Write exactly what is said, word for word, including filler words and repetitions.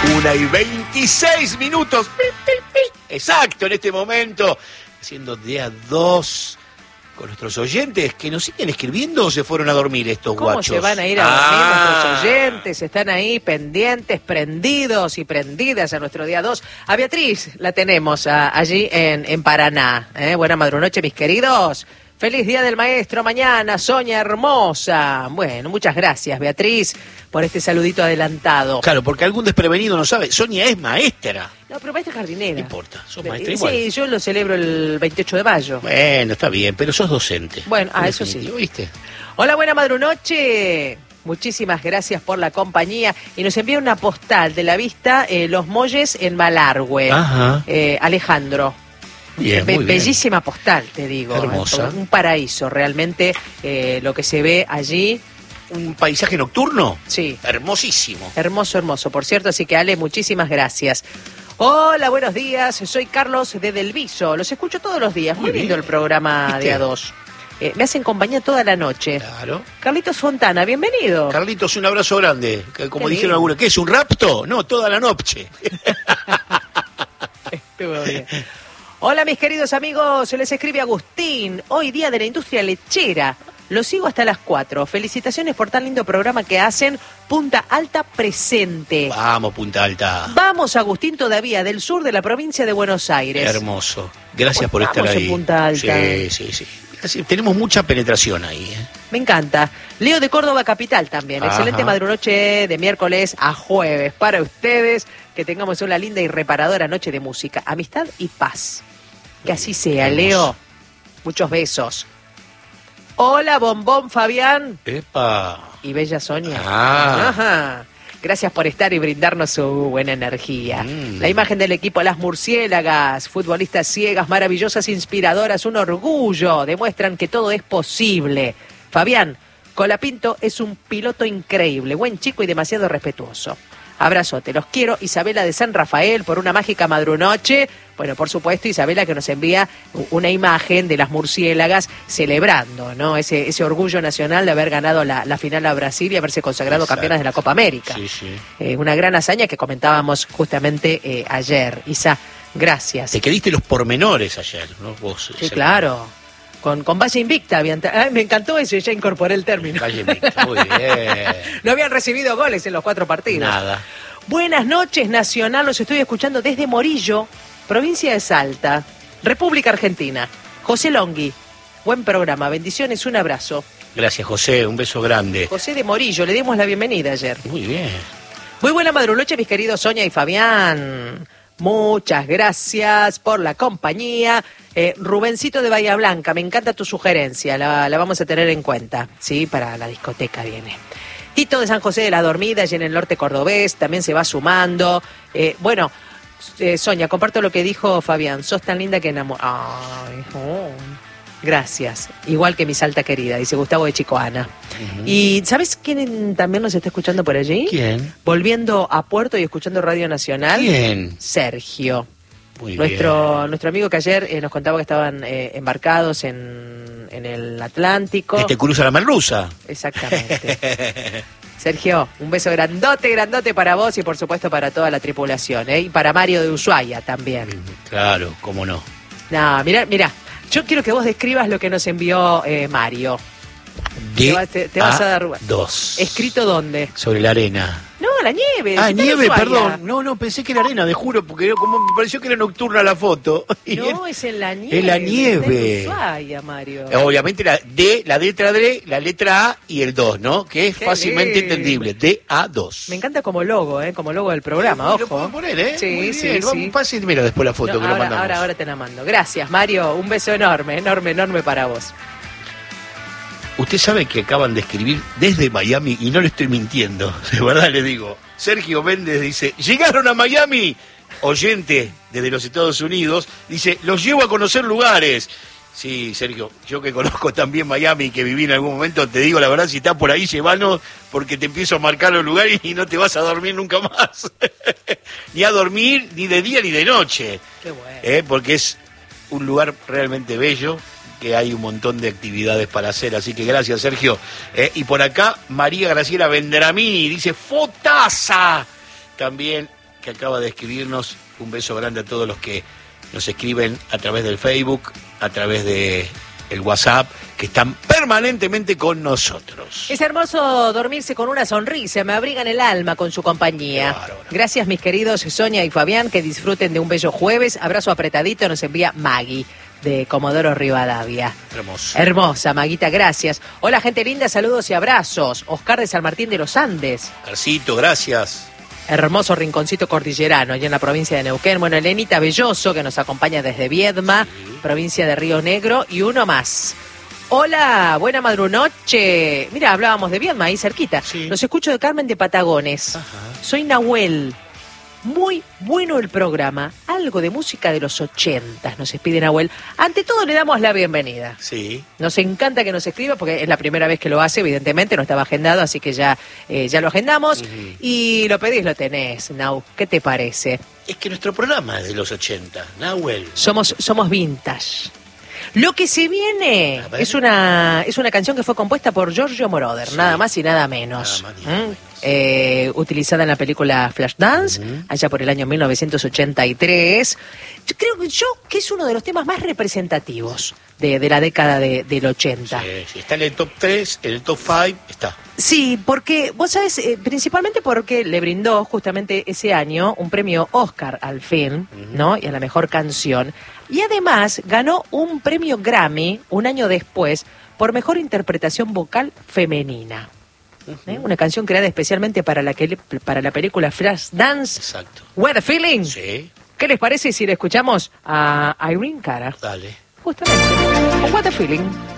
Una y veintiséis minutos. Exacto, en este momento. Haciendo día dos con nuestros oyentes que nos siguen escribiendo o se fueron a dormir estos ¿Cómo guachos. se van a ir a dormir ah. nuestros oyentes? Están ahí pendientes, prendidos y prendidas a nuestro día dos. A Beatriz la tenemos a, allí en, en Paraná. ¿eh? Buena madrunoche, mis queridos. Feliz Día del Maestro mañana, Sonia hermosa. Bueno, muchas gracias, Beatriz, por este saludito adelantado. Claro, porque algún desprevenido no sabe. Sonia es maestra. No, pero maestra jardinera. No importa, sos Eh, maestra sí, igual. Sí, yo lo celebro el veintiocho de mayo. Bueno, está bien, pero sos docente. Bueno, ah, En eso sí. definitivo, ¿viste? Hola, buena madrunoche. Muchísimas gracias por la compañía. Y nos envía una postal de la vista eh, Los Molles en Malargüe. Ajá. Eh, Alejandro. Bien, Be- muy bien. Bellísima postal, te digo. Hermosa. Un paraíso, realmente, eh, lo que se ve allí. Un paisaje nocturno. Sí. Hermosísimo. Hermoso, hermoso, por cierto. Así que, Ale, muchísimas gracias. Hola, buenos días. Soy Carlos de Delviso. Los escucho todos los días. Muy, Muy lindo bien. el programa ¿Viste? de A dos. Eh, me hacen compañía toda la noche. Claro. Carlitos Fontana, bienvenido. Carlitos, un abrazo grande. Que Como Qué dijeron lindo. algunos, ¿qué es un rapto? No, toda la noche. Estuvo bien. Hola, mis queridos amigos, se les escribe Agustín. Hoy día de la industria lechera. Los sigo hasta las cuatro. Felicitaciones por tan lindo programa que hacen. Punta Alta presente. Vamos, Punta Alta. Vamos, Agustín, todavía del sur de la provincia de Buenos Aires. Hermoso. Gracias por Estamos estar en ahí. Punta Alta. Sí, sí, sí. Así, tenemos mucha penetración ahí. ¿eh? Me encanta. Leo de Córdoba Capital también. Ajá. Excelente madrunoche de miércoles a jueves para ustedes. Que tengamos una linda y reparadora noche de música, amistad y paz. Que así sea, Hermoso. Leo. Muchos besos. Hola, Bombón Fabián Epa. y Bella Sonia. Ah. Ajá. Gracias por estar y brindarnos su buena energía. Mm. La imagen del equipo Las Murciélagas, futbolistas ciegas, maravillosas, inspiradoras, un orgullo. Demuestran que todo es posible. Fabián Colapinto es un piloto increíble, buen chico y demasiado respetuoso. Abrazote, los quiero. Isabela de San Rafael por una mágica madrunoche. Bueno, por supuesto, Isabela que nos envía una imagen de las murciélagas celebrando, ¿no? Ese, ese orgullo nacional de haber ganado la, la final a Brasil y haberse consagrado Exacto. campeonas de la Copa América. Sí, sí. Eh, una gran hazaña que comentábamos justamente eh, ayer. Isa, gracias. Te quediste los pormenores ayer, ¿no? Vos. Sí, ese- claro. Con, con Valle Invicta. Habían Ay, me encantó eso y ya incorporé el término. Calle Mixta, muy bien. No habían recibido goles en los cuatro partidos. Nada. Buenas noches, Nacional. Los estoy escuchando desde Morillo, provincia de Salta, República Argentina. José Longhi, buen programa. Bendiciones, un abrazo. Gracias, José. Un beso grande. José de Morillo, le dimos la bienvenida ayer. Muy bien. Muy buena madrunoche, mis queridos Sonia y Fabián. Muchas gracias por la compañía. Eh, Rubencito de Bahía Blanca, me encanta tu sugerencia, la, la vamos a tener en cuenta, ¿sí? Para la discoteca viene. Tito de San José de la Dormida, y en el norte cordobés, también se va sumando. Eh, bueno, eh, Sonia, comparto lo que dijo Fabián, sos tan linda que enamor... Ay, oh. Gracias, igual que mi Salta querida, dice Gustavo de Chicoana. Ujú. ¿Y sabes quién también nos está escuchando por allí? ¿Quién? Volviendo a Puerto y escuchando Radio Nacional. ¿Quién? Sergio. Muy Nuestro, bien. nuestro amigo que ayer eh, nos contaba que estaban eh, embarcados en, en el Atlántico. Que te cruza la merluza. Exactamente. Sergio, un beso grandote, grandote para vos y por supuesto para toda la tripulación, ¿eh? Y para Mario de Ushuaia también. Claro, cómo no. No, mirá, mirá. Yo quiero que vos describas lo que nos envió eh, Mario. De Te vas- te- te vas a dar- dos. ¿Escrito dónde? Sobre la arena. No, la nieve. Ah, si está en nieve, Ushuaia. perdón. No, no, pensé que era arena, te juro, porque era como me pareció que era nocturna la foto. Y No, es- es en la nieve. Es la está nieve. en Ushuaia, Mario. Obviamente la D, la letra D, la letra A y el dos, ¿no? Que es Qué fácilmente lindo. entendible. D A dos. Me encanta como logo, ¿eh? Como logo del programa, Lo ojo. puedo poner, ¿eh? Sí, Muy sí, bien. sí. Vamos, fácil, mira después la foto No, que lo ahora, mandamos. ahora, ahora te la mando. Gracias, Mario. Un beso enorme, enorme, enorme para vos. Usted sabe que acaban de escribir desde Miami, y no le estoy mintiendo, de verdad le digo. Sergio Méndez dice, llegaron a Miami, oyente desde los Estados Unidos, dice, los llevo a conocer lugares. Sí, Sergio, yo que conozco también Miami, que viví en algún momento, te digo la verdad, si estás por ahí, llévanos, porque te empiezo a marcar los lugares y no te vas a dormir nunca más. Ni a dormir, ni de día ni de noche. Qué bueno. ¿eh? Porque es un lugar realmente bello, que hay un montón de actividades para hacer, así que gracias, Sergio. Eh, y por acá, María Graciela Vendramini dice, ¡fotaza! También que acaba de escribirnos. Un beso grande a todos los que nos escriben a través del Facebook, a través de el WhatsApp, que están permanentemente con nosotros. Es hermoso dormirse con una sonrisa, me abrigan el alma con su compañía. Claro, claro. Gracias, mis queridos Sonia y Fabián, que disfruten de un bello jueves. Abrazo apretadito, nos envía Maggie, de Comodoro Rivadavia. Hermoso. Hermosa, Maguita, gracias. Hola, gente linda, saludos y abrazos. Oscar de San Martín de los Andes. Carcito, gracias. Hermoso rinconcito cordillerano, allá en la provincia de Neuquén. Bueno, Elenita Belloso, que nos acompaña desde Viedma, sí. Provincia de Río Negro, y uno más. Hola, buena madrunoche. Mira, hablábamos de Viedma, ahí cerquita. Sí. Los escucho de Carmen de Patagones. Ajá. Soy Nahuel. Muy bueno el programa. Algo de música de los ochentas, nos pide Nahuel. Ante todo le damos la bienvenida. Sí. Nos encanta que nos escriba porque es la primera vez que lo hace, evidentemente, no estaba agendado, así que ya, eh, ya lo agendamos. Uh-huh. Y lo pedís, lo tenés, Nau. ¿Qué te parece? Es que nuestro programa es de los ochenta, Nahuel. Somos, somos vintage. Lo que se viene es una es una canción que fue compuesta por Giorgio Moroder, sí. nada más y nada menos. Nada más, nada menos. Eh, utilizada en la película Flashdance, uh-huh. allá por el año mil novecientos ochenta y tres. Yo creo que yo que es uno de los temas más representativos de, de la década de, del ochenta. Sí, sí, está en el top tres, en el top cinco, está. Sí, porque, vos sabés, eh, principalmente porque le brindó justamente ese año un premio Oscar al film, uh-huh. ¿no? Y a la mejor canción. Y además ganó un premio Grammy un año después por mejor interpretación vocal femenina. ¿Eh? Una canción creada especialmente para la, que, para la película Flashdance. Exacto. What a Feeling. Sí. ¿Qué les parece si le escuchamos a Irene Cara? Dale. Justamente. What a Feeling.